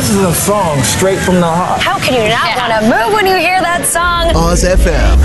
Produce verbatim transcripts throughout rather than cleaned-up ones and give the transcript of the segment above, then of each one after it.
This is a song straight from the heart. How can you not Yeah. want to move when you hear that song? Oz F M.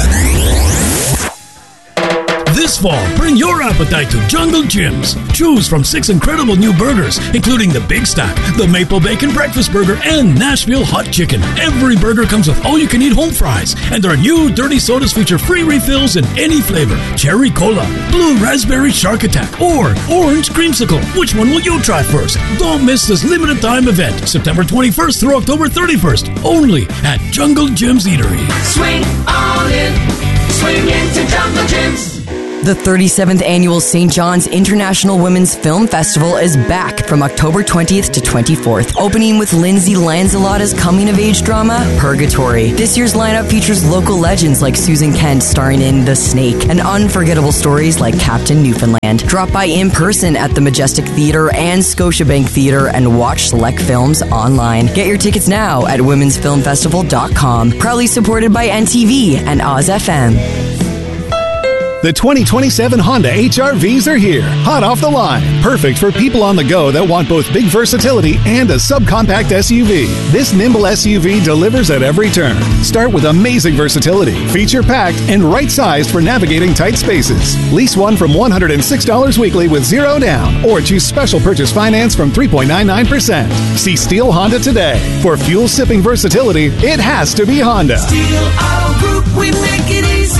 This fall, bring your appetite to Jungle Jim's. Choose from six incredible new burgers, including the Big Stack, the Maple Bacon Breakfast Burger, and Nashville Hot Chicken. Every burger comes with all-you-can-eat home fries, and our new dirty sodas feature free refills in any flavor. Cherry Cola, Blue Raspberry Shark Attack, or Orange Creamsicle. Which one will you try first? Don't miss this limited time event, September twenty-first through October thirty-first, only at Jungle Jim's Eatery. Swing on in, swing into Jungle Jim's. The thirty-seventh Annual Saint John's International Women's Film Festival is back from October twentieth to twenty-fourth, opening with Lindsay Lanzalotta's coming-of-age drama, Purgatory. This year's lineup features local legends like Susan Kent starring in The Snake, and unforgettable stories like Captain Newfoundland. Drop by in person at the Majestic Theatre and Scotiabank Theatre and watch select films online. Get your tickets now at womens film festival dot com. Proudly supported by N T V and Oz F M. The twenty twenty-seven Honda H R Vs are here, hot off the line. Perfect for people on the go that want both big versatility and a subcompact S U V. This nimble S U V delivers at every turn. Start with amazing versatility, feature-packed, and right-sized for navigating tight spaces. Lease one from one hundred six dollars weekly with zero down, or choose special purchase finance from three point nine nine percent. See Steel Honda today. For fuel-sipping versatility, it has to be Honda. Steel Auto Group, we make it easy.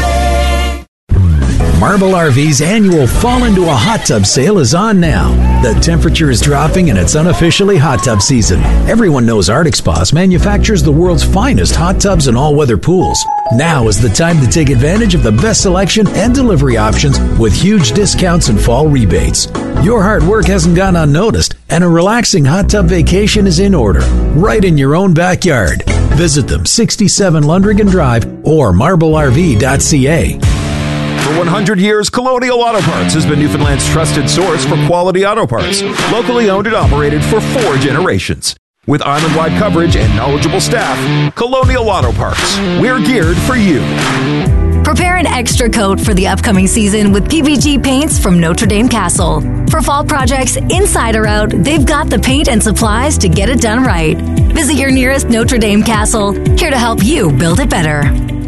Marble R V's annual Fall Into a Hot Tub sale is on now. The temperature is dropping and it's unofficially hot tub season. Everyone knows Arctic Spas manufactures the world's finest hot tubs and all-weather pools. Now is the time to take advantage of the best selection and delivery options with huge discounts and fall rebates. Your hard work hasn't gone unnoticed, and a relaxing hot tub vacation is in order, right in your own backyard. Visit them, sixty-seven Lundrigan Drive or marble r v dot c a. For one hundred years, Colonial Auto Parts has been Newfoundland's trusted source for quality auto parts. Locally owned and operated for four generations. With island-wide coverage and knowledgeable staff, Colonial Auto Parts. We're geared for you. Prepare an extra coat for the upcoming season with P V G paints from Notre Dame Castle. For fall projects, inside or out, they've got the paint and supplies to get it done right. Visit your nearest Notre Dame Castle, here to help you build it better.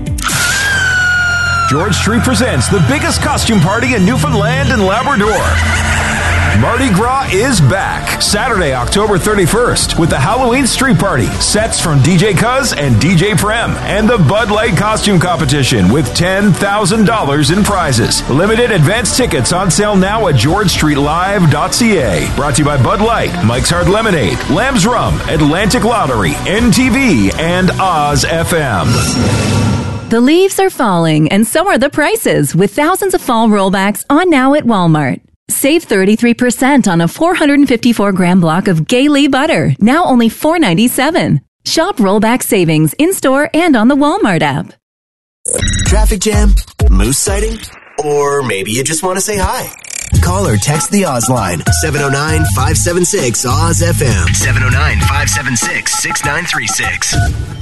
George Street presents the biggest costume party in Newfoundland and Labrador. Mardi Gras is back Saturday, October thirty-first with the Halloween Street Party, sets from D J Cuz and D J Prem, and the Bud Light Costume Competition with ten thousand dollars in prizes. Limited advance tickets on sale now at george street live dot c a. Brought to you by Bud Light, Mike's Hard Lemonade, Lamb's Rum, Atlantic Lottery, N T V, and Oz F M. The leaves are falling, and so are the prices, with thousands of fall rollbacks on now at Walmart. Save thirty-three percent on a four hundred fifty-four gram block of Gaylee butter, now only four dollars and ninety-seven cents. Shop rollback savings in-store and on the Walmart app. Traffic jam? Moose sighting? Or maybe you just want to say hi. Call or text the Oz line, seven oh nine, five seven six, O Z F M. seven oh nine, five seven six, six nine three six.